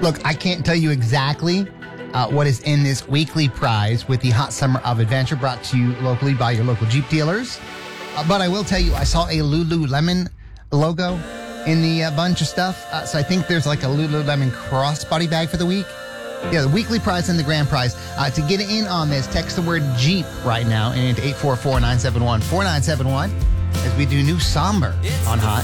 Look, I can't tell you exactly what is in this weekly prize with the Hot Summer of Adventure brought to you locally by your local Jeep dealers. But I will tell you, I saw a Lululemon logo in the bunch of stuff. So I think there's like a Lululemon crossbody bag for the week. Yeah, the weekly prize and the grand prize. To get in on this, text the word Jeep right now and into 844-971-4971 as we do new Somber on Hot.